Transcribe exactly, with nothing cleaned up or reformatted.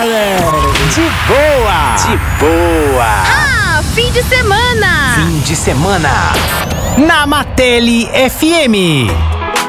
galera? De boa! De boa! Ah, fim de semana! Fim de semana na Matele F M.